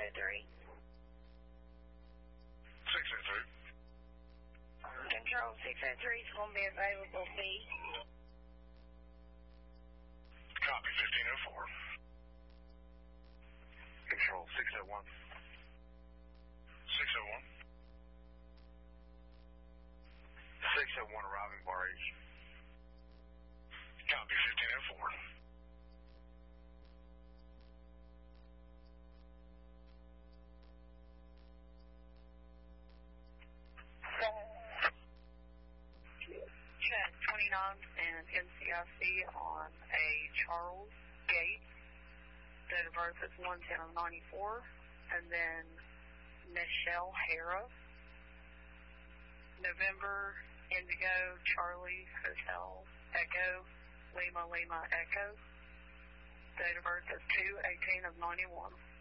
603. 603. Control 603 is going to be available B. Copy 1504. Control 601. 601. 601 arriving bar H. Copy 1504. Check 29 and NCIC on a Charles Gates. Date of birth is 1/10/94. And then Michelle Hara. November Indigo Charlie Hotel Echo Lima Lima Echo. Date of birth is 2/18/91.